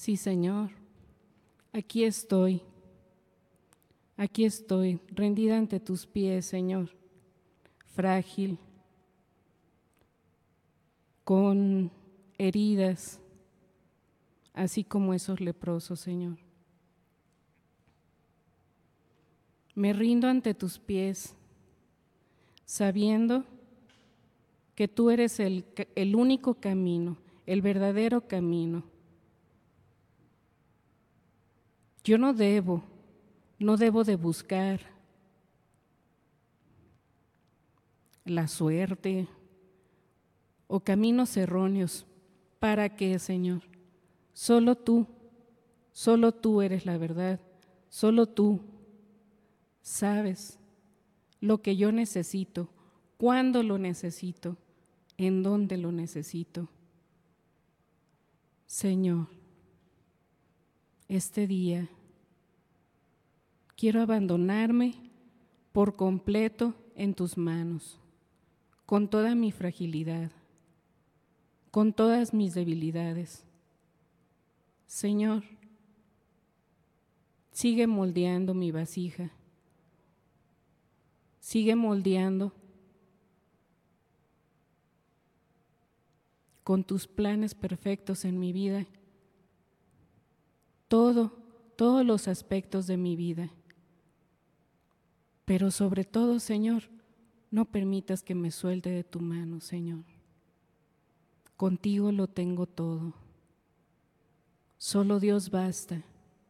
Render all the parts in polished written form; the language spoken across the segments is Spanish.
Sí, Señor, aquí estoy, rendida ante tus pies, Señor, frágil, con heridas, así como esos leprosos, Señor. Me rindo ante tus pies, sabiendo que tú eres el único camino, el verdadero camino. Yo no debo de buscar la suerte o caminos erróneos. ¿Para qué, Señor? Solo tú eres la verdad, solo tú sabes lo que yo necesito, cuándo lo necesito, en dónde lo necesito. Señor, este día quiero abandonarme por completo en tus manos, con toda mi fragilidad, con todas mis debilidades. Señor, sigue moldeando mi vasija, sigue moldeando con tus planes perfectos en mi vida, todos los aspectos de mi vida. Pero sobre todo, Señor, no permitas que me suelte de tu mano, Señor. Contigo lo tengo todo. Solo Dios basta.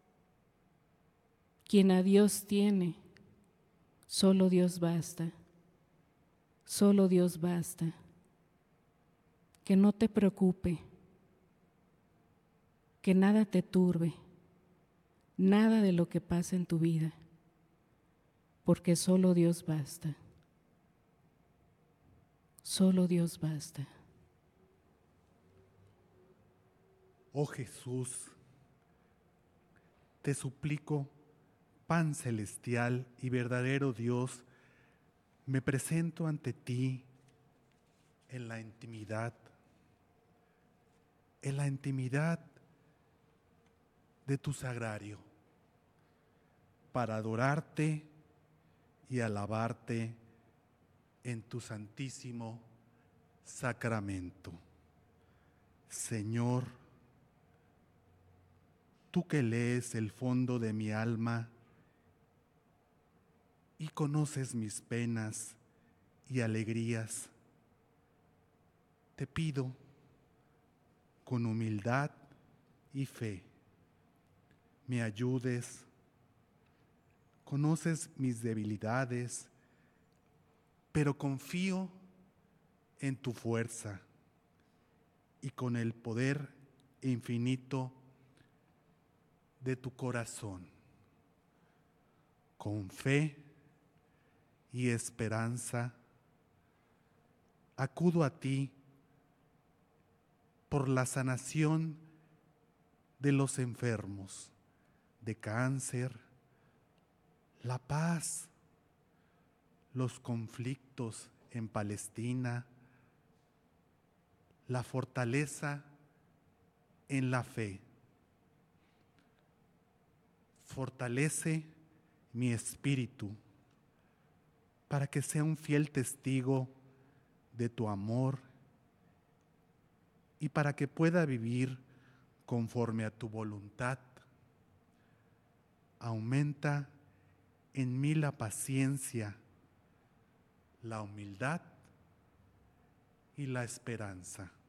Quien a Dios tiene, solo Dios basta. Solo Dios basta. Que no te preocupe, que nada te turbe, nada de lo que pasa en tu vida, porque solo Dios basta. Solo Dios basta. Oh Jesús, te suplico, pan celestial y verdadero Dios, me presento ante ti en la intimidad de tu sagrario, para adorarte y alabarte en tu santísimo sacramento. Señor, tú que lees el fondo de mi alma y conoces mis penas y alegrías, te pido con humildad y fe, me ayudes. Conoces mis debilidades, pero confío en tu fuerza y con el poder infinito de tu corazón. Con fe y esperanza, acudo a ti por la sanación de los enfermos de cáncer, la paz, los conflictos en Palestina, la fortaleza en la fe. Fortalece mi espíritu para que sea un fiel testigo de tu amor y para que pueda vivir conforme a tu voluntad. Aumenta en mí la paciencia, la humildad y la esperanza.